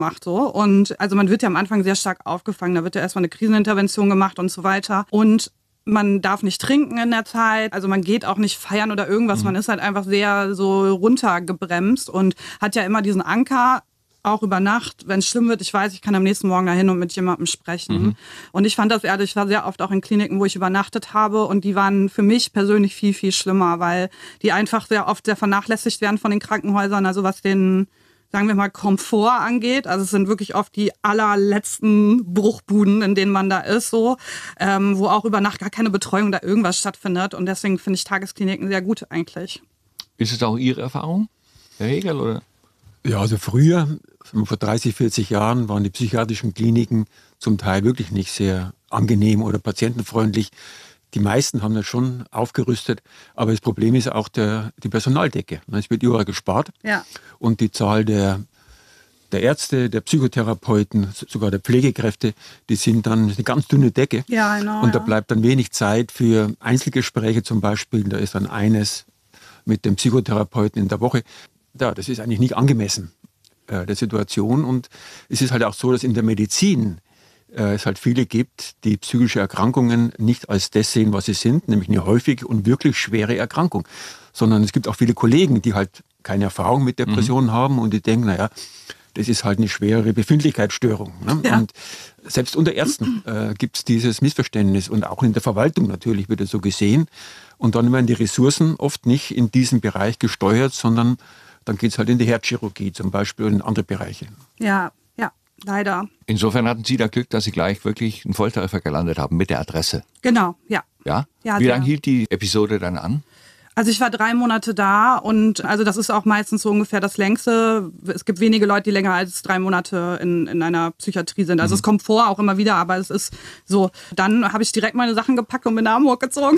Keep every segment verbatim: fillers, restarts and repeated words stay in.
macht so. Und also man wird ja am Anfang sehr stark aufgefangen. Da wird ja erstmal eine Krisenintervention gemacht und so weiter. Und man darf nicht trinken in der Zeit, also man geht auch nicht feiern oder irgendwas. Mhm. Man ist halt einfach sehr so runtergebremst und hat ja immer diesen Anker, auch über Nacht, wenn es schlimm wird, ich weiß, ich kann am nächsten Morgen dahin und mit jemandem sprechen. Mhm. Und ich fand das ehrlich, ich war sehr oft auch in Kliniken, wo ich übernachtet habe und die waren für mich persönlich viel, viel schlimmer, weil die einfach sehr oft sehr vernachlässigt werden von den Krankenhäusern, also was den, sagen wir mal, Komfort angeht. Also es sind wirklich oft die allerletzten Bruchbuden, in denen man da ist, so, ähm, wo auch über Nacht gar keine Betreuung oder irgendwas stattfindet. Und deswegen finde ich Tageskliniken sehr gut eigentlich. Ist es auch Ihre Erfahrung, Herr Hegel, oder? Ja, also früher, vor dreißig, vierzig Jahren, waren die psychiatrischen Kliniken zum Teil wirklich nicht sehr angenehm oder patientenfreundlich. Die meisten haben das schon aufgerüstet, aber das Problem ist auch der, die Personaldecke. Es wird überall gespart. Ja. Und die Zahl der, der Ärzte, der Psychotherapeuten, sogar der Pflegekräfte, die sind dann eine ganz dünne Decke. Ja, genau. Und da ja. bleibt dann wenig Zeit für Einzelgespräche zum Beispiel. Da ist dann eines mit dem Psychotherapeuten in der Woche. Ja, das ist eigentlich nicht angemessen äh, der Situation. Und es ist halt auch so, dass in der Medizin äh, es halt viele gibt, die psychische Erkrankungen nicht als das sehen, was sie sind, nämlich eine häufige und wirklich schwere Erkrankung. Sondern es gibt auch viele Kollegen, die halt keine Erfahrung mit Depressionen mhm. haben und die denken, naja, das ist halt eine schwere Befindlichkeitsstörung. Ne? Ja. Und selbst unter Ärzten äh, gibt es dieses Missverständnis und auch in der Verwaltung natürlich wird es so gesehen. Und dann werden die Ressourcen oft nicht in diesen Bereich gesteuert, sondern dann geht es halt in die Herzchirurgie zum Beispiel und in andere Bereiche. Ja, ja, leider. Insofern hatten Sie da Glück, dass Sie gleich wirklich einen Volltreffer gelandet haben mit der Adresse. Genau, ja. Ja? ja Wie sehr. lange hielt die Episode dann an? Also ich war drei Monate da und also das ist auch meistens so ungefähr das längste. Es gibt wenige Leute, die länger als drei Monate in, in einer Psychiatrie sind. Also mhm. es kommt vor, auch immer wieder, aber es ist so. Dann habe ich direkt meine Sachen gepackt und bin nach Hamburg gezogen.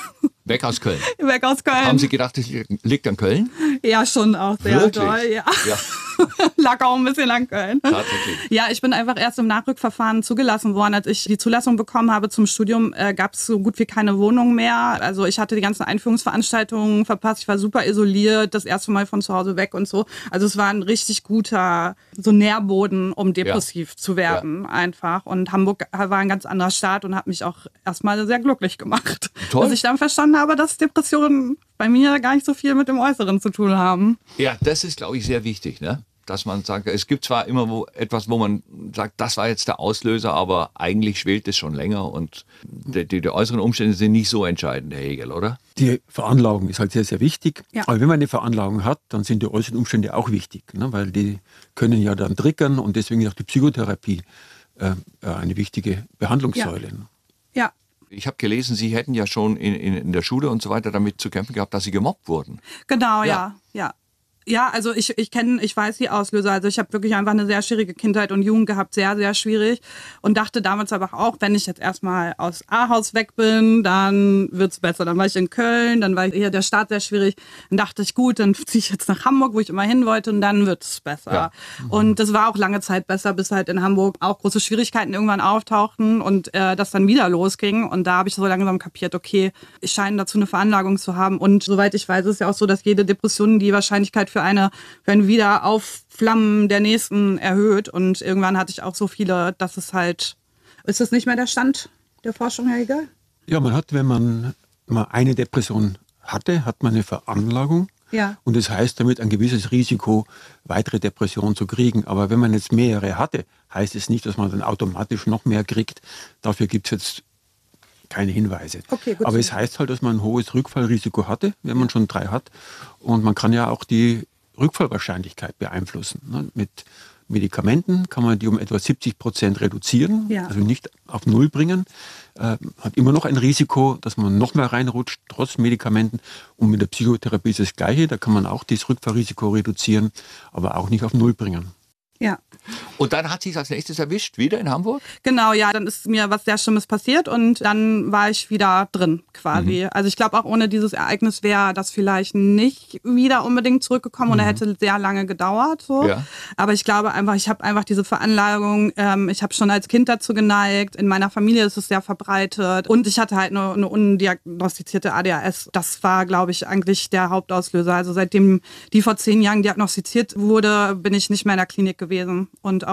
Weg aus Köln? Weg aus Köln. Haben Sie gedacht, das liegt an Köln? Ja, schon auch sehr Wirklich? doll. Ja. Ja. Lag auch ein bisschen an Köln. Tatsächlich. Ja, ich bin einfach erst im Nachrückverfahren zugelassen worden. Als ich die Zulassung bekommen habe zum Studium, äh, gab es so gut wie keine Wohnung mehr. Also ich hatte die ganzen Einführungsveranstaltungen verpasst. Ich war super isoliert, das erste Mal von zu Hause weg und so. Also es war ein richtig guter so Nährboden, um depressiv ja. zu werden ja. einfach. Und Hamburg war ein ganz anderer Staat und hat mich auch erstmal sehr glücklich gemacht. Toll. Dass ich dann verstanden habe, dass Depressionen bei mir gar nicht so viel mit dem Äußeren zu tun haben. Ja, das ist, glaube ich, sehr wichtig, ne? Dass man sagt, es gibt zwar immer wo etwas, wo man sagt, das war jetzt der Auslöser, aber eigentlich schwelt es schon länger und die, die, die äußeren Umstände sind nicht so entscheidend, Herr Hegel, oder? Die Veranlagung ist halt sehr, sehr wichtig. Ja. Aber wenn man eine Veranlagung hat, dann sind die äußeren Umstände auch wichtig, ne? Weil die können ja dann triggern und deswegen ist auch die Psychotherapie äh, eine wichtige Behandlungssäule. Ja. ja. Ich habe gelesen, Sie hätten ja schon in, in, in der Schule und so weiter damit zu kämpfen gehabt, dass Sie gemobbt wurden. Genau, ja, ja. ja. Ja, also ich ich kenne, ich weiß die Auslöser. Also ich habe wirklich einfach eine sehr schwierige Kindheit und Jugend gehabt, sehr, sehr schwierig. Und dachte damals aber auch, wenn ich jetzt erstmal aus Ahaus weg bin, dann wird's besser. Dann war ich in Köln, dann war hier der Start sehr schwierig. Dann dachte ich, gut, dann ziehe ich jetzt nach Hamburg, wo ich immer hin wollte und dann wird's besser. Ja. Mhm. Und das war auch lange Zeit besser, bis halt in Hamburg auch große Schwierigkeiten irgendwann auftauchten und äh, das dann wieder losging. Und da habe ich so langsam kapiert, okay, ich scheine dazu eine Veranlagung zu haben. Und soweit ich weiß, ist ja auch so, dass jede Depression die Wahrscheinlichkeit für eine für ein Wiederaufflammen der nächsten erhöht. Und irgendwann hatte ich auch so viele, dass es halt... Ist das nicht mehr der Stand der Forschung, Herr Hegel? Ja, man hat, wenn man mal eine Depression hatte, hat man eine Veranlagung. Ja. Und das heißt damit ein gewisses Risiko, weitere Depressionen zu kriegen. Aber wenn man jetzt mehrere hatte, heißt es nicht, dass man dann automatisch noch mehr kriegt. Dafür gibt es jetzt keine Hinweise. Okay, gut. Aber es heißt halt, dass man ein hohes Rückfallrisiko hatte, wenn man schon drei hat. Und man kann ja auch die Rückfallwahrscheinlichkeit beeinflussen. Ne? Mit Medikamenten kann man die um etwa siebzig Prozent reduzieren, ja. also nicht auf Null bringen. Äh, hat immer noch ein Risiko, dass man noch mehr reinrutscht, trotz Medikamenten. Und mit der Psychotherapie ist das Gleiche. Da kann man auch das Rückfallrisiko reduzieren, aber auch nicht auf Null bringen. Ja. Und dann hat sie es als nächstes erwischt, wieder in Hamburg? Genau, ja, dann ist mir was sehr Schlimmes passiert und dann war ich wieder drin quasi. Mhm. Also ich glaube, auch ohne dieses Ereignis wäre das vielleicht nicht wieder unbedingt zurückgekommen mhm. oder hätte sehr lange gedauert. So. Ja. Aber ich glaube einfach, ich habe einfach diese Veranlagung, ähm, ich habe schon als Kind dazu geneigt, in meiner Familie ist es sehr verbreitet und ich hatte halt eine, eine undiagnostizierte A D H S. Das war, glaube ich, eigentlich der Hauptauslöser. Also seitdem die vor zehn Jahren diagnostiziert wurde, bin ich nicht mehr in der Klinik gewesen. Und